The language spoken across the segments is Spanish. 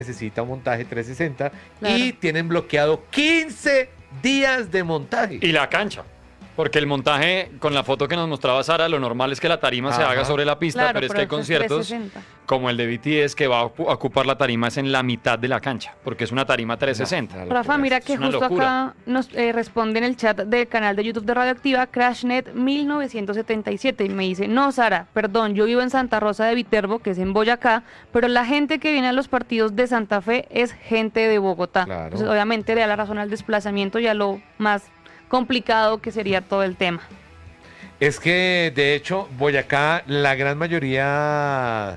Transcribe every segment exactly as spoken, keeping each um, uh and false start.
necesita un montaje trescientos sesenta Claro. y tienen bloqueado quince días de montaje. Y la cancha. Porque el montaje, con la foto que nos mostraba Sara, lo normal es que la tarima se Ajá. haga sobre la pista, Claro, pero es que hay esto es conciertos trescientos sesenta. como el de B T S que va a ocu- a ocupar la tarima es en la mitad de la cancha, porque es una tarima trescientos sesenta. No, no. Rafa, mira que Es una justo locura. acá nos eh, responde en el chat del canal de YouTube de Radioactiva Crashnet mil novecientos setenta y siete y me dice, no Sara, perdón, yo vivo en Santa Rosa de Viterbo, que es en Boyacá, pero la gente que viene a los partidos de Santa Fe es gente de Bogotá. Claro. Entonces obviamente le da la razón al desplazamiento y a lo más complicado que sería todo el tema. Es que, de hecho, Boyacá, la gran mayoría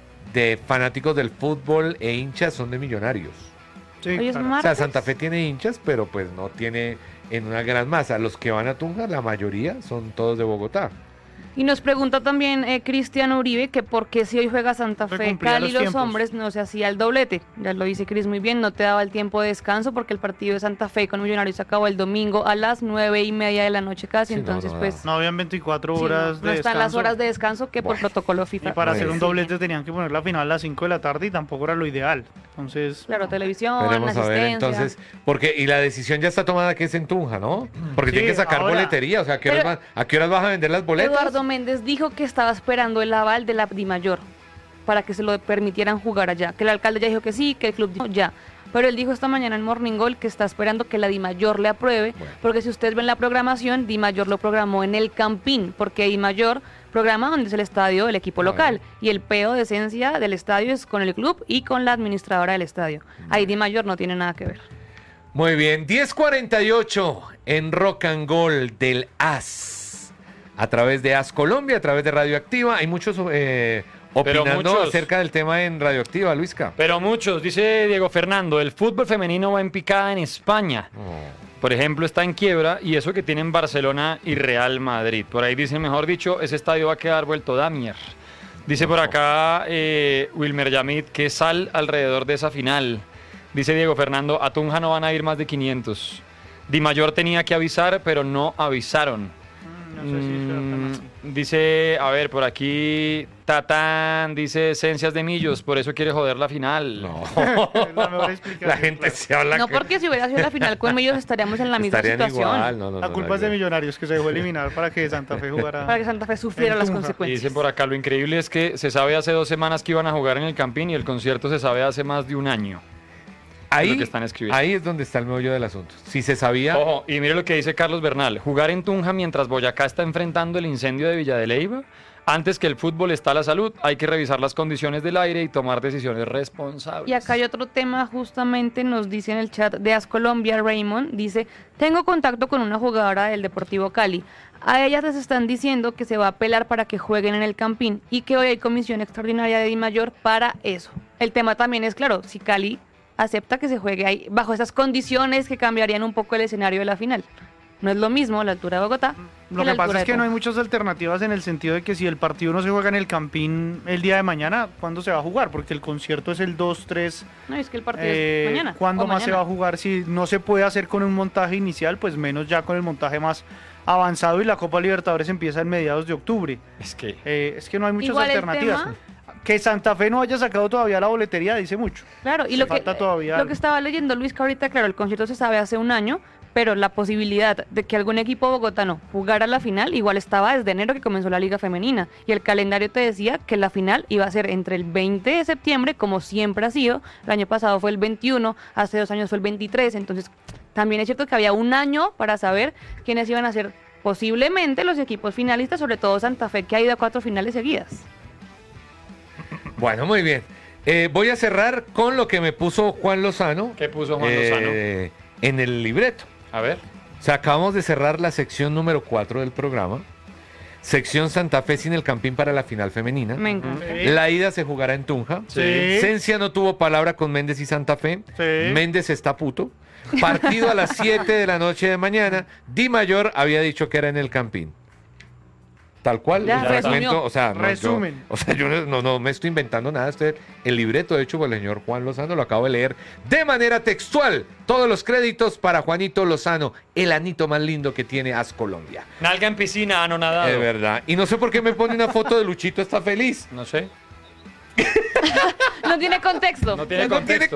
de fanáticos del fútbol e hinchas son de Millonarios. Sí, Hoy es claro. O martes. sea, Santa Fe tiene hinchas, pero pues no tiene en una gran masa. Los que van a Tunja, la mayoría son todos de Bogotá. Y nos pregunta también eh, Cristian Uribe que por qué si hoy juega Santa Se Fe, cumplían Cali los los tiempos. hombres no se hacía el doblete. Ya lo dice Cris muy bien, no te daba el tiempo de descanso porque el partido de Santa Fe con Millonarios se acabó el domingo a las nueve y media de la noche casi, Sí, no, entonces no pues No habían veinticuatro sí, no, horas no de están las descanso. horas de descanso que por Bueno. protocolo Y FIFA. para hacer Bueno. un doblete tenían que poner la final a las cinco de la tarde y tampoco era lo ideal. Entonces, Claro, televisión, Veremos a ver asistencia. entonces, porque y la decisión ya está tomada que es en Tunja, ¿no? Porque Sí, tienen que sacar ahora. boletería, o sea, ¿a qué, horas Pero- van- ¿a qué horas vas a vender las boletas? Eduardo Méndez dijo que estaba esperando el aval de la Dimayor para que se lo permitieran jugar allá, que el alcalde ya dijo que sí, que el club dijo ya. Pero él dijo esta mañana en Morning Goal que está esperando que la Dimayor le apruebe, Bueno. porque si ustedes ven la programación, Dimayor lo programó en el Campín, porque Dimayor programa donde es el estadio del equipo Claro. local, y el peo de esencia del estadio es con el club y con la administradora del estadio. Ahí Dimayor no tiene nada que ver. Muy bien, diez cuarenta y ocho en Rock and Gold del A S. A través de A S Colombia, a través de Radioactiva. Hay muchos eh, Pero opinando muchos. acerca del tema en Radioactiva, Luisca. Pero muchos, dice Diego Fernando, el fútbol femenino va en picada en España. Por ejemplo, está en quiebra y eso que tienen Barcelona y Real Madrid. Por ahí dicen, mejor dicho, ese estadio va a quedar vuelto damier. Dice por acá eh, Wilmer Yamid que sal alrededor de esa final. Dice Diego Fernando, a Tunja no van a ir más de quinientos. Di Mayor tenía que avisar, pero no avisaron. no sé si eso era tan Mm, así. dice, a ver, por aquí, Tatán, dice esencias de Millos, por eso quiere joder la final. No. Es la mejor explicación, La gente claro. se habla. No que- porque si hubiera sido la final con ellos estaríamos en la misma estarían situación. igual. No, no, La no, culpa no, es de no. Millonarios, que se dejó eliminar para que Santa Fe jugara. Para que Santa Fe sufriera En las Tunja. Y consecuencias. dicen por acá, lo increíble es que se sabe hace dos semanas que iban a jugar en el Campín y el concierto se sabe hace más de un año. Ahí, lo que están escribiendo. ahí es donde está el meollo del asunto. Si se sabía. Ojo, y mire lo que dice Carlos Bernal, jugar en Tunja mientras Boyacá está enfrentando el incendio de Villa de Leyva, antes que el fútbol está la salud, hay que revisar las condiciones del aire y tomar decisiones responsables. Y acá hay otro tema, justamente nos dice en el chat de As Colombia, Raymond, dice, tengo contacto con una jugadora del Deportivo Cali. A ellas les están diciendo que se va a apelar para que jueguen en el Campín y que hoy hay comisión extraordinaria de Dimayor para eso. El tema también es, claro, si Cali acepta que se juegue ahí bajo esas condiciones que cambiarían un poco el escenario de la final. No es lo mismo la altura de Bogotá. Lo la que pasa altura es de que no hay Tunja. muchas alternativas en el sentido de que si el partido no se juega en el Campín el día de mañana, ¿cuándo se va a jugar? Porque el concierto es el dos, tres. No, es que el partido Eh, es mañana. ¿Cuándo o más se mañana. va a jugar? Si no se puede hacer con un montaje inicial, pues menos ya con el montaje más avanzado y la Copa Libertadores empieza en mediados de octubre. Es que... Eh, es que no hay muchas Igual el alternativas. tema- Que Santa Fe no haya sacado todavía la boletería dice mucho. Claro, y Se lo que, falta todavía lo algo. que estaba leyendo Luis, que ahorita, claro, el concierto se sabe hace un año, pero la posibilidad de que algún equipo bogotano jugara la final igual estaba desde enero que comenzó la Liga Femenina. Y el calendario te decía que la final iba a ser entre el veinte de septiembre, como siempre ha sido. El año pasado fue el veintiuno, hace dos años fue el veintitrés. Entonces, también es cierto que había un año para saber quiénes iban a ser posiblemente los equipos finalistas, sobre todo Santa Fe, que ha ido a cuatro finales seguidas. Bueno, muy bien. Eh, voy a cerrar con lo que me puso Juan Lozano. ¿Qué puso Juan eh, en el libreto. A ver. O sea, acabamos de cerrar la sección número cuatro del programa. Sección Santa Fe sin el Campín para la final femenina. Me encanta. Sí. La ida se jugará en Tunja. Sí. Cencia no tuvo palabra con Méndez y Santa Fe. Sí. Méndez está puto. Partido a las siete de la noche de mañana. Di Mayor había dicho que era en el Campín. Tal cual, Ya, un fragmento, resumió. o sea, no, yo- Resumen. o sea, yo no, no, no me estoy inventando nada. Este, el libreto, de hecho, por el señor Juan Lozano, lo acabo de leer de manera textual. Todos los créditos para Juanito Lozano, el anito más lindo que tiene As Colombia. Nalga en piscina, anonadado. Es verdad. Y no sé por qué me pone una foto de Luchito está feliz. No sé. No tiene contexto. No tiene No tiene contexto.